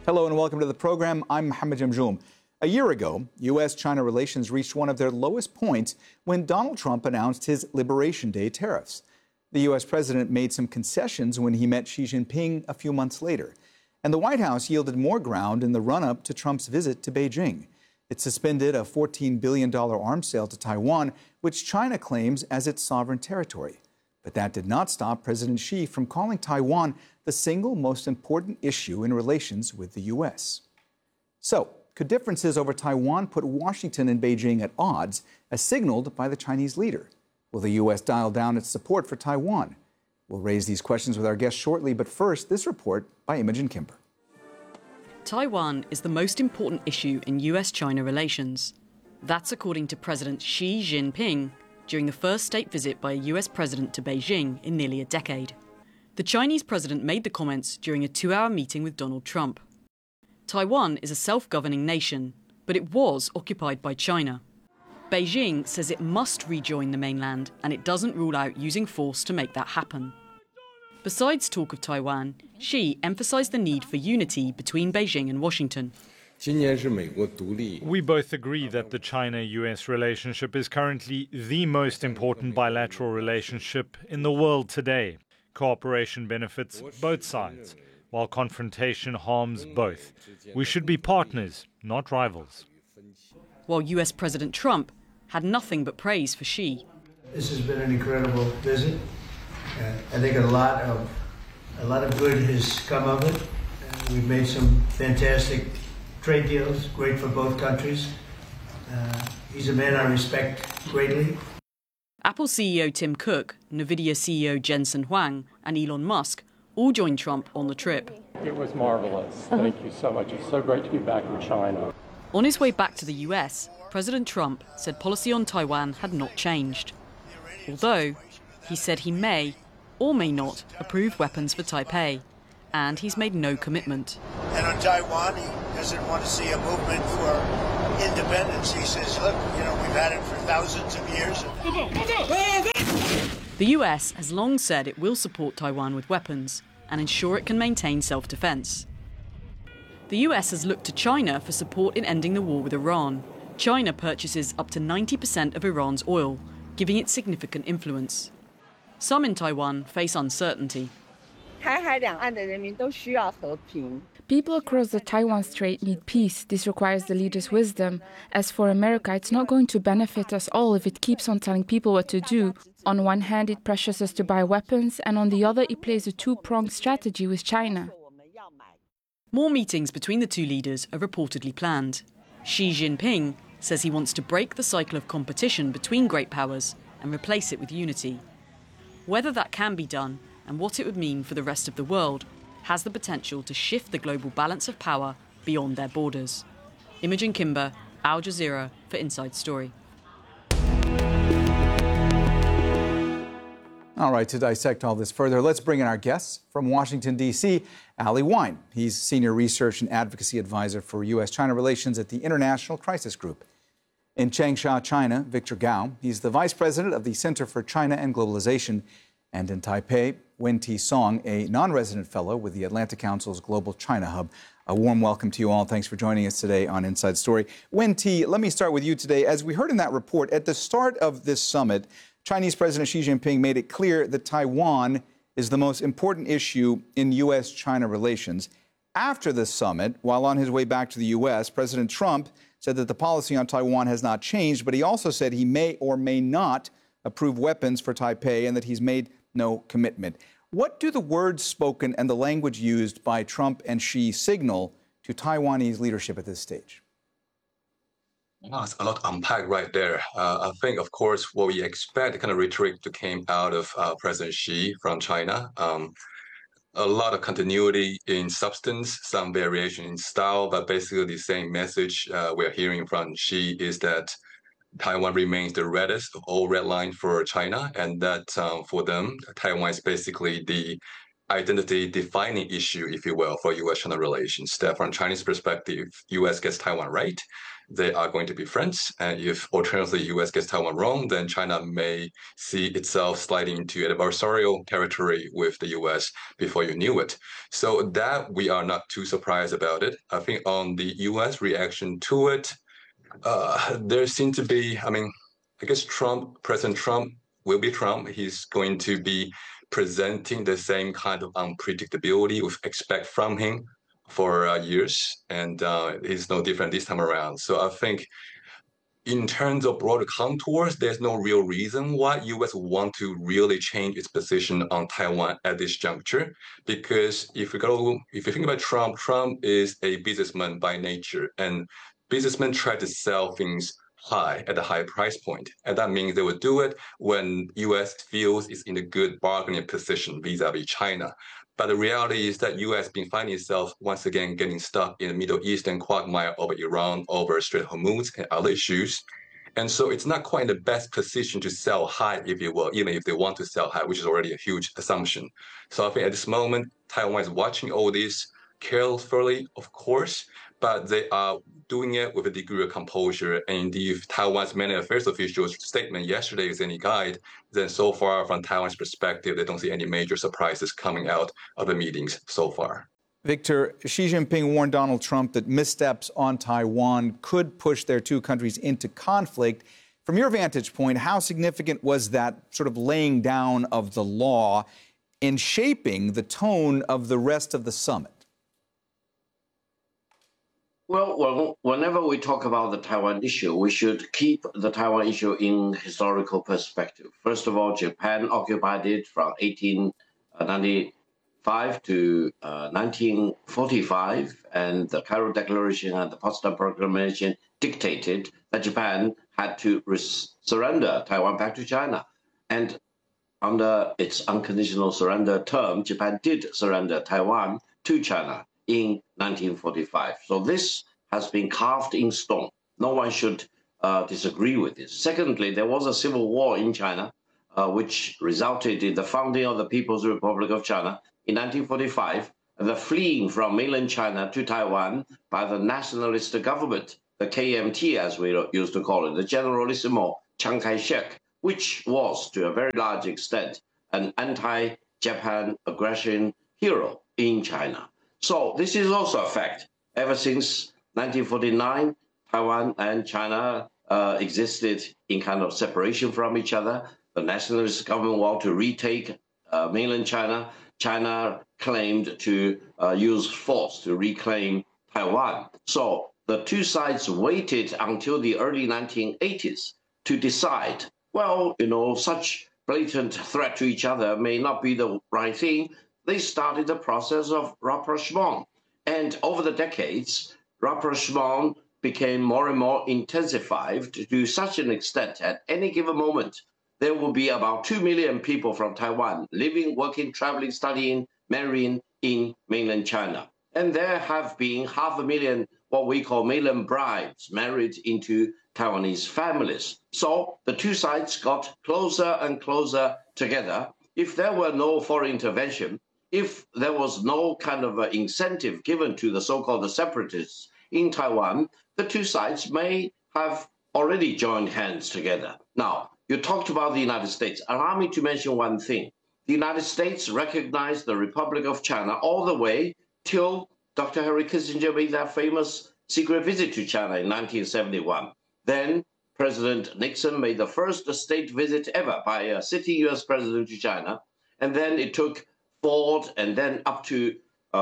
Hello and welcome to the program. I'm Mohammed Jamjoom. A year ago, U.S.-China relations reached one of their lowest points when Donald Trump announced his Liberation Day tariffs. The U.S. president made some concessions when he met Xi Jinping a few months later. And the White House yielded more ground in the run-up to Trump's visit to Beijing. It suspended a $14 billion arms sale to Taiwan, which China claims as its sovereign territory. But that did not stop President Xi from calling Taiwan the single most important issue in relations with the U.S. So, could differences over Taiwan put Washington and Beijing at odds, as signaled by the Chinese leader? Will the U.S. dial down its support for Taiwan? We'll raise these questions with our guests shortly, but first, this report by Imogen Kimber. Taiwan is the most important issue in U.S.-China relations. That's according to President Xi Jinping during the first state visit by a U.S. president to Beijing in nearly a decade. The Chinese president made the comments during a 2-hour meeting with Donald Trump. Taiwan is a self-governing nation, but it was occupied by China. Beijing says it must rejoin the mainland, and it doesn't rule out using force to make that happen. Besides talk of Taiwan, Xi emphasized the need for unity between Beijing and Washington. We both agree that the China-US relationship is currently the most important bilateral relationship in the world today. Cooperation benefits both sides, while confrontation harms both. We should be partners, not rivals. While US President Trump had nothing but praise for Xi. This has been an incredible visit. I think a lot of good has come of it. We've made some fantastic trade deals, great for both countries. He's a man I respect greatly. Apple CEO Tim Cook, Nvidia CEO Jensen Huang, and Elon Musk all joined Trump on the trip. It was marvelous. Thank you so much. It's so great to be back in China. On his way back to the US, President Trump said policy on Taiwan had not changed. Although, he said he may or may not approve weapons for Taipei, and he's made no commitment. And on Taiwan, he doesn't want to see a movement for independence. He says, look, we've had it for thousands of years. The US has long said it will support Taiwan with weapons and ensure it can maintain self-defense. The US has looked to China for support in ending the war with Iran. China purchases up to 90% of Iran's oil, giving it significant influence. Some in Taiwan face uncertainty. People across the Taiwan Strait need peace. This requires the leaders' wisdom. As for America, it's not going to benefit us all if it keeps on telling people what to do. On one hand, it pressures us to buy weapons, and on the other, it plays a two-pronged strategy with China. More meetings between the two leaders are reportedly planned. Xi Jinping says he wants to break the cycle of competition between great powers and replace it with unity. Whether that can be done and what it would mean for the rest of the world has the potential to shift the global balance of power beyond their borders. Imogen Kimber, Al Jazeera for Inside Story. All right, to dissect all this further, let's bring in our guests from Washington, D.C., Ali Wyne. He's Senior Research and Advocacy Advisor for U.S.-China Relations at the International Crisis Group. In Changsha, China, Victor Gao. He's the Vice President of the Center for China and Globalization. And in Taipei, Wen-Ti Song, a non-resident fellow with the Atlantic Council's Global China Hub. A warm welcome to you all. Thanks for joining us today on Inside Story. Wen-Ti, let me start with you today. As we heard in that report, at the start of this summit, Chinese President Xi Jinping made it clear that Taiwan is the most important issue in U.S.-China relations. After the summit, while on his way back to the U.S., President Trump said that the policy on Taiwan has not changed, but he also said he may or may not approve weapons for Taipei and that he's made no commitment. What do the words spoken and the language used by Trump and Xi signal to Taiwanese leadership at this stage? Wow, it's a lot to unpack right there. I think, of course, what we expect, the kind of rhetoric that came out of President Xi from China, a lot of continuity in substance, some variation in style, but basically the same message we're hearing from Xi is that Taiwan remains the reddest of all red lines for China, and that for them, Taiwan is basically the identity-defining issue, if you will, for U.S.-China relations. That from Chinese perspective, U.S. gets Taiwan right, they are going to be friends. And if alternatively U.S. gets Taiwan wrong, then China may see itself sliding into adversarial territory with the U.S. before you knew it. So that we are not too surprised about it. I think on the U.S. reaction to it, there seems to be, I guess President Trump will be Trump. He's going to be presenting the same kind of unpredictability we expect from him for years, and it's no different this time around. So I think in terms of broader contours, there's no real reason why U.S. would want to really change its position on Taiwan at this juncture. Because if you think about Trump, Trump is a businessman by nature, and businessmen try to sell things high at a high price point. And that means they will do it when US feels it's in a good bargaining position vis-a-vis China. But the reality is that US has been finding itself once again getting stuck in the Middle Eastern quagmire over Iran, over Strait of Hormuz and other issues. And so it's not quite in the best position to sell high, if you will, even if they want to sell high, which is already a huge assumption. So I think at this moment, Taiwan is watching all this carefully, of course, but they are doing it with a degree of composure. And indeed, if Taiwan's many affairs officials' statement yesterday is any guide, then so far from Taiwan's perspective, they don't see any major surprises coming out of the meetings so far. Victor, Xi Jinping warned Donald Trump that missteps on Taiwan could push their two countries into conflict. From your vantage point, how significant was that sort of laying down of the law in shaping the tone of the rest of the summit? Well, whenever we talk about the Taiwan issue, we should keep the Taiwan issue in historical perspective. First of all, Japan occupied it from 1895 to 1945, and the Cairo Declaration and the Potsdam Proclamation dictated that Japan had to surrender Taiwan back to China. And under its unconditional surrender term, Japan did surrender Taiwan to China in 1945. So this has been carved in stone. No one should disagree with this. Secondly, there was a civil war in China, which resulted in the founding of the People's Republic of China in 1945, and the fleeing from mainland China to Taiwan by the nationalist government, the KMT as we used to call it, the Generalissimo Chiang Kai-shek, which was to a very large extent an anti-Japan aggression hero in China. So this is also a fact. Ever since 1949, Taiwan and China existed in kind of separation from each other. The nationalist government wanted to retake mainland China. China claimed to use force to reclaim Taiwan. So the two sides waited until the early 1980s to decide, well, such blatant threat to each other may not be the right thing. They started the process of rapprochement. And over the decades, rapprochement became more and more intensified to such an extent at any given moment, there will be about 2 million people from Taiwan living, working, traveling, studying, marrying in mainland China. And there have been 500,000 what we call mainland brides married into Taiwanese families. So the two sides got closer and closer together. If there were no foreign intervention, if there was no kind of incentive given to the so-called separatists in Taiwan, the two sides may have already joined hands together. Now, you talked about the United States. Allow me to mention one thing. The United States recognized the Republic of China all the way till Dr. Henry Kissinger made that famous secret visit to China in 1971. Then President Nixon made the first state visit ever by a sitting U.S. president to China. And then it took Ford and then up to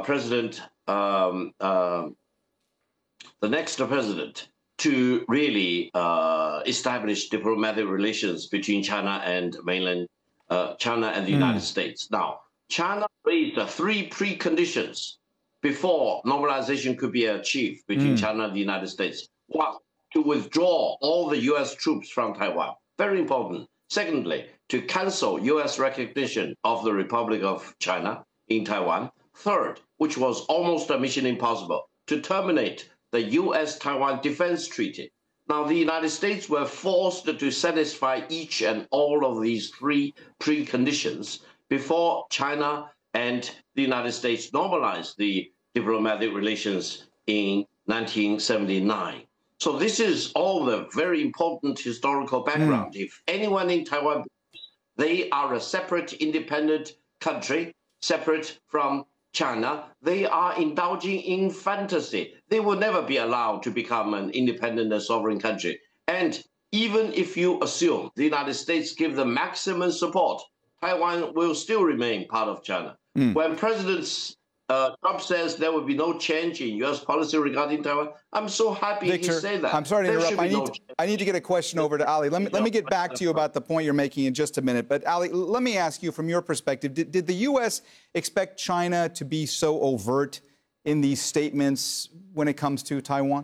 the next president to really establish diplomatic relations between China and mainland China and the United States. Now, China raised the three preconditions before normalization could be achieved between China and the United States. One, to withdraw all the U.S. troops from Taiwan. Very important. Secondly, to cancel U.S. recognition of the Republic of China in Taiwan. Third, which was almost a mission impossible, to terminate the U.S.-Taiwan Defense Treaty. Now, the United States were forced to satisfy each and all of these three preconditions before China and the United States normalized the diplomatic relations in 1979. So this is all the very important historical background. If anyone in Taiwan, they are a separate, independent country, separate from China, they are indulging in fantasy. They will never be allowed to become an independent and sovereign country. And even if you assume the United States give the maximum support, Taiwan will still remain part of China. When President Trump says there will be no change in U.S. policy regarding Taiwan, I'm so happy Victor, he said that. I'm sorry to There interrupt. should be I need to get a question over to Ali. Let me get back to you about the point you're making in just a minute. But Ali, let me ask you from your perspective, did the U.S. expect China to be so overt in these statements when it comes to Taiwan?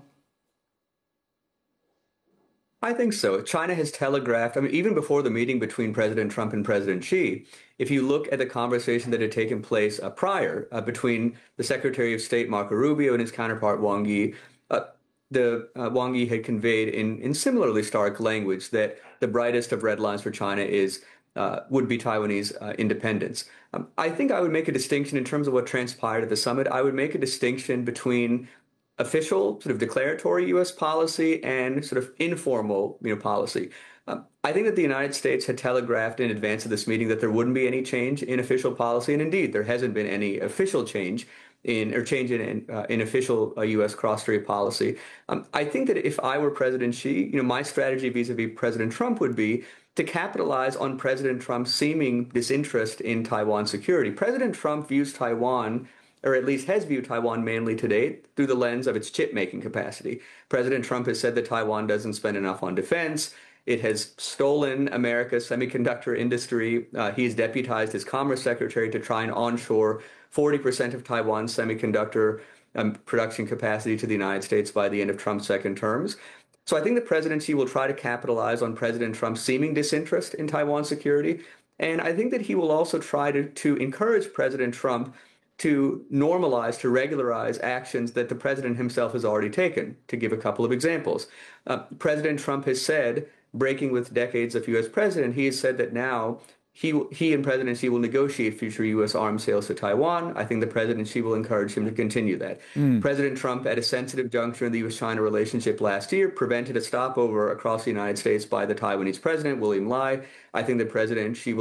I think so. China has telegraphed, I mean, even before the meeting between President Trump and President Xi, if you look at the conversation that had taken place prior between the Secretary of State, Marco Rubio, and his counterpart, Wang Yi, Wang Yi had conveyed in similarly stark language that the brightest of red lines for China would be Taiwanese independence. I think I would make a distinction in terms of what transpired at the summit. I would make a distinction between official, sort of declaratory U.S. policy and sort of informal, policy. I think that the United States had telegraphed in advance of this meeting that there wouldn't be any change in official policy, and indeed, there hasn't been any official change in official U.S. cross-strait policy. I think that if I were President Xi, my strategy vis-a-vis President Trump would be to capitalize on President Trump's seeming disinterest in Taiwan security. President Trump views Taiwan, or at least has viewed Taiwan mainly to date, through the lens of its chip-making capacity. President Trump has said that Taiwan doesn't spend enough on defense. It has stolen America's semiconductor industry. He has deputized his Commerce Secretary to try and onshore 40% of Taiwan's semiconductor production capacity to the United States by the end of Trump's second terms. So I think the presidency will try to capitalize on President Trump's seeming disinterest in Taiwan security. And I think that he will also try to encourage President Trump to normalize, to regularize actions that the president himself has already taken. To give a couple of examples, President Trump has said, breaking with decades of U.S. president, he has said that now he and President Xi will negotiate future U.S. arms sales to Taiwan. I think the President Xi will encourage him to continue that. President Trump, at a sensitive juncture in the U.S.-China relationship last year, prevented a stopover across the United States by the Taiwanese president, William Lai. I think the President Xi will